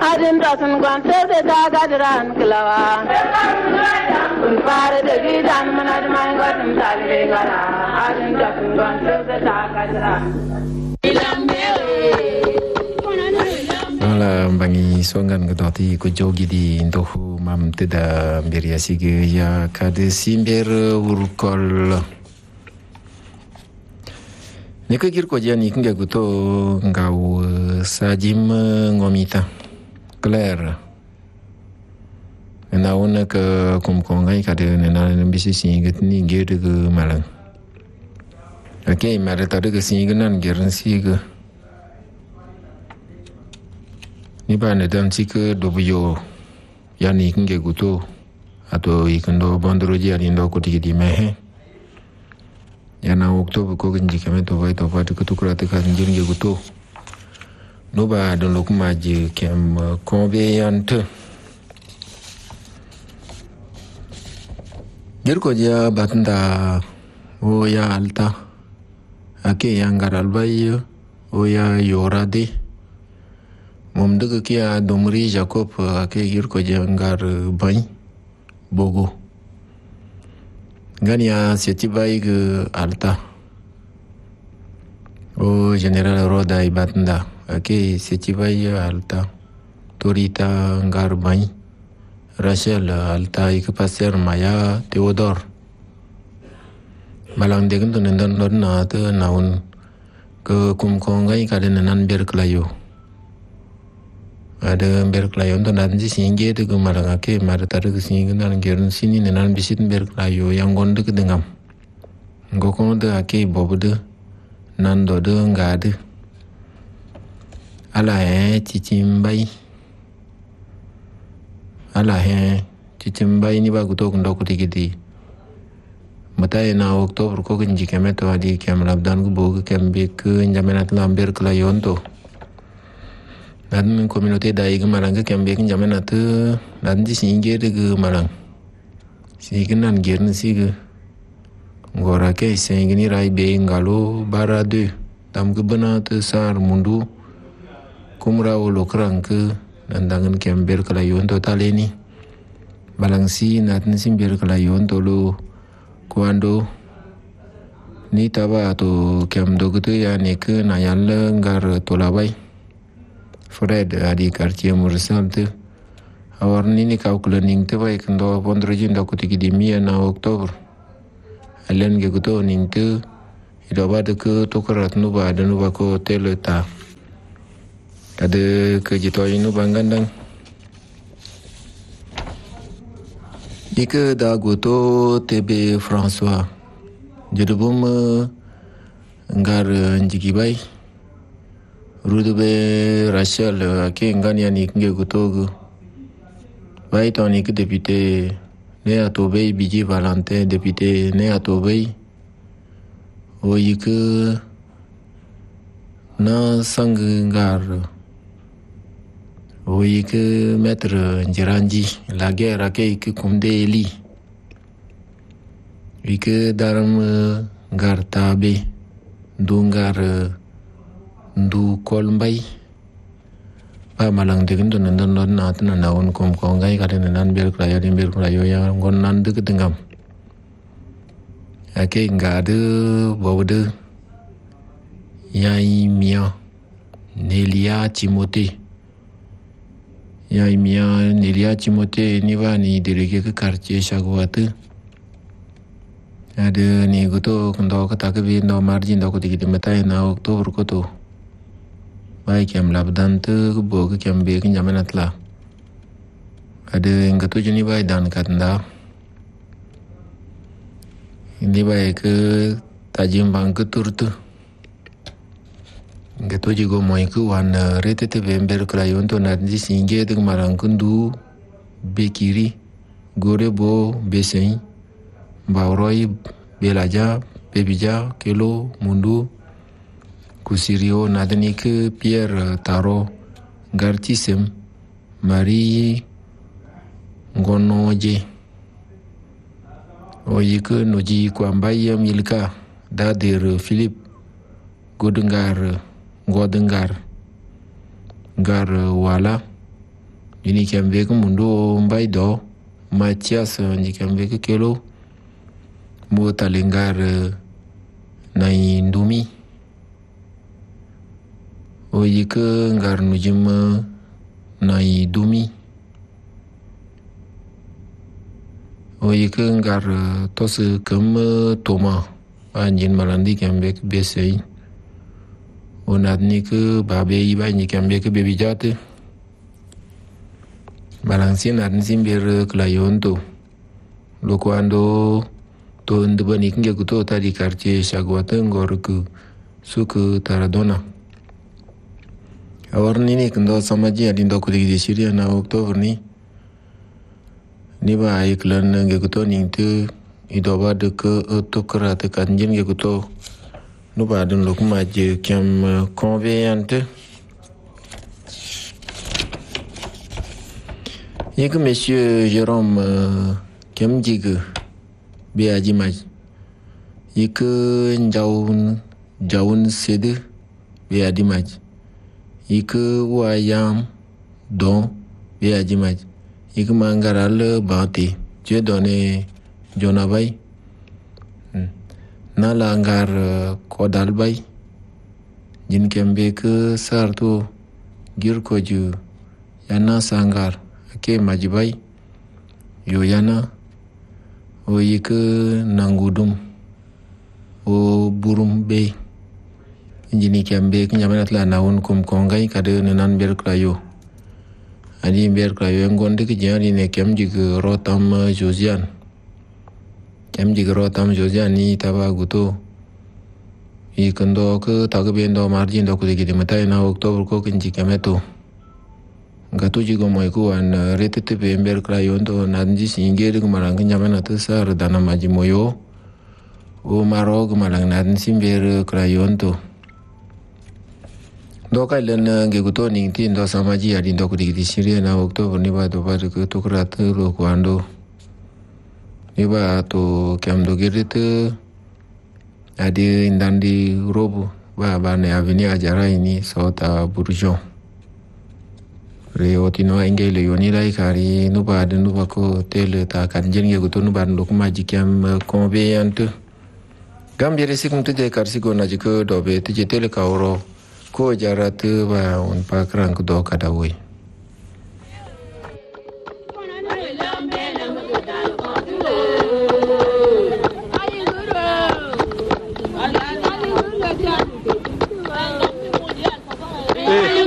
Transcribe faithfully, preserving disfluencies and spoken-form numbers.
Adin doesn't want to the Dagaran Kilawa. We fired the Gidan Manad Mangot and Taligara. Adin doesn't want to the Dagaran. Wala bangi songan gedoti ko jogi di ndohu mam teda beriasi ge ya kade simber urkol. Nika kir ko jani kinga guto ngau sajim ngomita. Claire. Na ona ka kum kongai kade na na bisi singet ni gede ge malang. Okay, mara tade ge singet nan geran sige. Ni ba ne dan sike dobyo yani kinge guto ato ikando bandroji ali ndo ko tigi mehe yana oktober ko ganji kame to vai to fatu ko kura ta kan jinge guto no ba don lokuma je kem conveyant gerko ja batanda o ya alta ake yangar albayo o ya yorade mom daga kia domri Jacob ake gir ko jangar bany bogo gania seti bai ge alta o general roda ibatnda ake seti bai alta torita ngar bany Rachel alta ik passer maya Theodore balang degen to nendan na te naun ke kum kongai kaden nan ber klayo ada berkelayon tu nanti singgih tu kemarang ake mara tarik singgih nan geran sini nan bisit berkelayo yang gonde kedengam ngokon tu ake bobo nan do de ngade ala he cicimbai ala he cicimbai ni bagu to ndo kutigidi matai na oktober ko kenji kemeto adi kemlab dan ku bogu kembe ke njamenat lamber kelayon tu dan communauté dai ke marang ke kembe ke jaman atu dan di singe de ke marang singe nan gern sige ngora ke singe ni rai be ngalo bara de tam ke bana te sar mundu kumra o lokrang ke dan dangan kember kelayon total ini balang si natin simber kelayon tolo kuando ni taba to kem do ke ya ne ke nayal ngar tolabai Fred adi quartier Mursal tu awar ni ni kau cleaning tu baik ndo pondroji ndo kutigi di mia na Oktober alen ge kuto ning tu ido ba de ke tokarat nu ba de nu ba ko teleta ada ke jito inu bangandang ike da goto tebe François jedubum ngar njigi bai Rudube Rachel ake ngani ani kinge kutogu bai toni ke député ne atobei biji Valentin député ne atobei o yike na sangar o yike maître Njiranji la guerre ake yike kumde eli yike daram ngar tabe dungar ndu kolmbay pa malang degen to nan non na tan na on kom ko ngai ka den nan ber klayo din ber klayo ya ngon nan de kedengam ake ngade bawde yai mia Nelia Timothée yai mia Nelia Timothée ni ba ni dirige ke quartier Chagwate ada ni guto kondo ka ta ke bi no margin do ko digi metai na Oktober ko to baik yang labdan tu bo ke kembe ke jamanat la ada yang katu jeni baik dan katanda ini baik ke tajim bang ke tur tu katu juga mau ke wan rete te bember kelayon tu nanti singe tu marang kundu bekiri gore bo beseng bauroi belaja bebija kilo mundu Kusirio nadani ke Pierre Taro Gartisem Marie Ngonoje Oyike Noji Kwambaya Milka Dadir Philip Godengar Godengar Gar Wala jini kiambe ke mundo mbai do Matias nji kiambe ke kelo mo talengar na indumi o yike ngar nujim na idumi o yike ngar tos kem toma anjin malandi kiambe ke besei o nadni ke babe iba nji kiambe ke bebijate balansi nadni simber klayon to lo cuando to ndubani kinge kuto tadi quartier Chagwata ngor ku suku Taradona awar nini kendo samaji adin do kudi di Syria na Oktober ni ni ba iklan nge kuto ning tu idoba de ke otokra te kanjin nge kuto no ba dun lok maje kem conveyante yek monsieur Jérôme kem jigu biaji maj yik njaun jaun sede biaji maj yik wayam don biaji maj yik mangaral bante je donne jonabay na langar kodal bay jin kembe ke sarto gir koju yana sangar ke majibay yo yana o yike nangudum o burum be jini kiambe kinyamanat la naun kum kongai kade nenan ber klayo ani ber klayo ngonde ki jari ne kiam jig rotam Josian kiam jig rotam Josian ni taba guto ikendo ke tagbendo margin do kudi kidi matai na Oktober ko kinji kameto gatu jigo moy ko an retete be ber klayo ndo nanji singere kumarang nyamana tu sar dana maji moyo o marog malang nan simber klayo ndo do kailen nge guto ning tin do samaji adin do kudi di Syria na Oktober ni ba do ba ke to krat ro kwando ni ba to kam do gerete adi indandi robo ba ba ne aveni ajara ini sota burjon re otino engele yoni lai kari nuba de nuba ko tele ta kan jenge guto nuba ndok maji kam conveyante gambire sikum tede kar sigo na jiko dobe tije tele kaoro ko jarat ba on pakran ko do kada woi